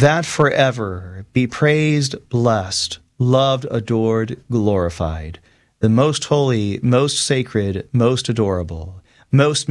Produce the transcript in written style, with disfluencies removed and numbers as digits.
that forever be praised, blessed, loved, adored, glorified, the most holy, most sacred, most adorable, most